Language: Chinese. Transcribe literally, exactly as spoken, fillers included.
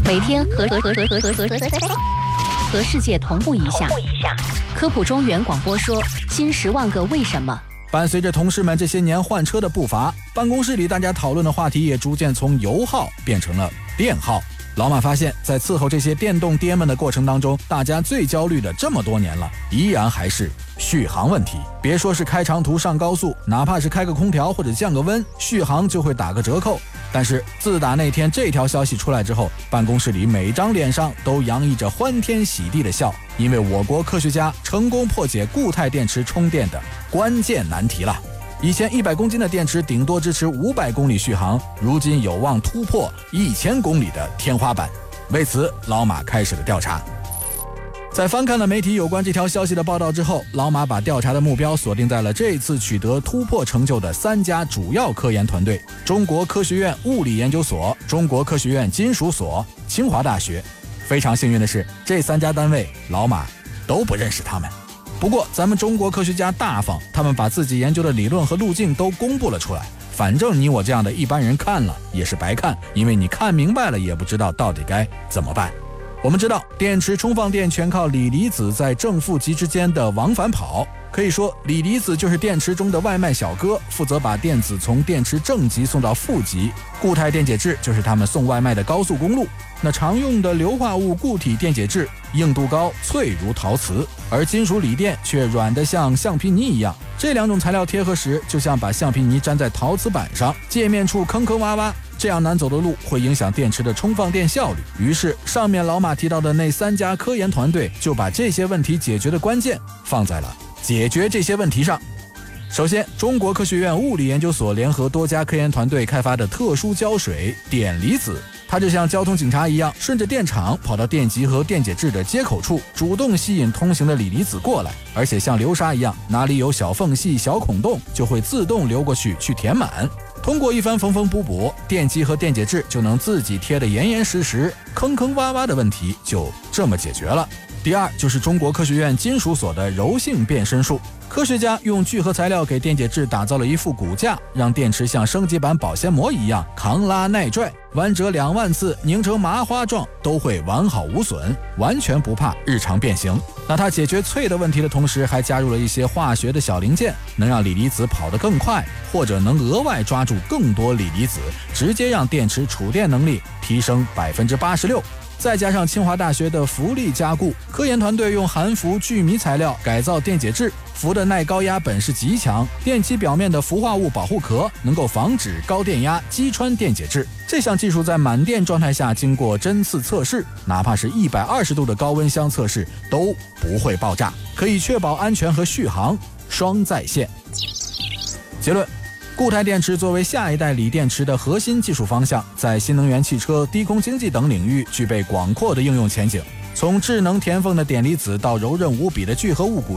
每天和和和和和和和和和世界同步一下。科普中原广播说：新十万个为什么。 伴随着同事们这些年换车的步伐，办公室里大家讨论的话题也逐渐从油耗变成了电耗。老马发现，在伺候这些电动爹们的过程当中，大家最焦虑的这么多年了，依然还是续航问题。别说是开长途上高速，哪怕是开个空调或者降个温，续航就会打个折扣。但是自打那天这条消息出来之后，办公室里每张脸上都洋溢着欢天喜地的笑，因为我国科学家成功破解固态电池充电的关键难题了。以前一百公斤的电池顶多支持五百公里续航，如今有望突破一千公里的天花板。为此，老马开始了调查。在翻看了媒体有关这条消息的报道之后，老马把调查的目标锁定在了这次取得突破成就的三家主要科研团队：中国科学院物理研究所、中国科学院金属所、清华大学。非常幸运的是，这三家单位老马都不认识他们。不过咱们中国科学家大方，他们把自己研究的理论和路径都公布了出来。反正你我这样的一般人看了也是白看，因为你看明白了也不知道到底该怎么办。我们知道，电池充放电全靠锂离子在正负极之间的往返跑，可以说锂离子就是电池中的外卖小哥，负责把电子从电池正极送到负极。固态电解质就是他们送外卖的高速公路。那常用的硫化物固体电解质硬度高，脆如陶瓷，而金属锂电却软得像橡皮泥一样。这两种材料贴合时，就像把橡皮泥粘在陶瓷板上，界面处坑坑洼洼，这样难走的路会影响电池的充放电效率。于是上面老马提到的那三家科研团队就把这些问题解决的关键放在了解决这些问题上。首先，中国科学院物理研究所联合多家科研团队开发的特殊胶水碘离子，它就像交通警察一样，顺着电场跑到电极和电解质的接口处，主动吸引通行的锂离子过来，而且像流沙一样，哪里有小缝隙、小孔洞，就会自动流过去去填满。通过一番缝缝补补，电极和电解质就能自己贴得严严实实，坑坑洼洼的问题就这么解决了。第二，就是中国科学院金属所的柔性变身术。科学家用聚合材料给电解质打造了一副骨架，让电池像升级版保鲜膜一样扛拉耐拽，弯折两万次拧成麻花状都会完好无损，完全不怕日常变形。那它解决脆的问题的同时，还加入了一些化学的小零件，能让锂离子跑得更快，或者能额外抓住更多锂离子，直接让电池储电能力提升百分之八十六。再加上清华大学的浮力加固，科研团队用含氟聚醚材料改造电解质，氟的耐高压本事极强，电极表面的氟化物保护壳能够防止高电压击穿电解质。这项技术在满电状态下经过针刺测试，哪怕是一百二十度的高温箱测试都不会爆炸，可以确保安全和续航双在线。结论，固态电池作为下一代锂电池的核心技术方向，在新能源汽车、低空经济等领域具备广阔的应用前景。从智能填缝的碘离子到柔韧无比的聚合物骨